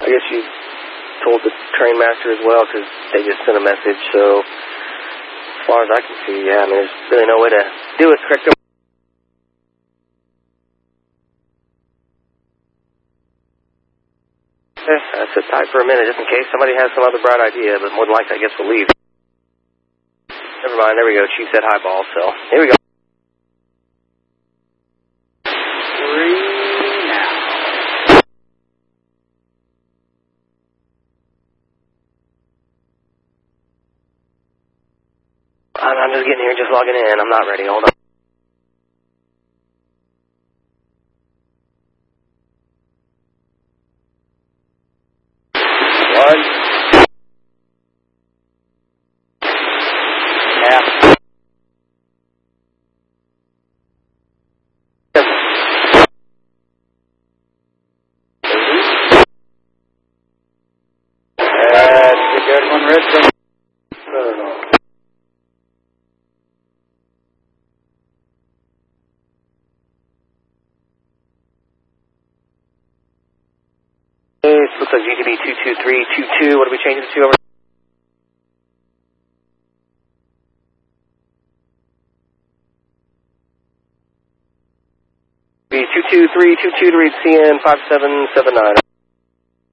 I guess you told the train master as well, because they just sent a message, so as far as I can see, yeah, I mean, there's really no way to do it, correct? I'll sit tight for a minute just in case somebody has some other bright idea, but more than likely I guess we'll leave. Never mind, there we go. Chief said highball, so here we go. 3 now. I'm just getting here, just logging in. I'm not ready. Hold on. Looks like GTB 22322. What are we changing it to over? B 22322 to read CN 5779.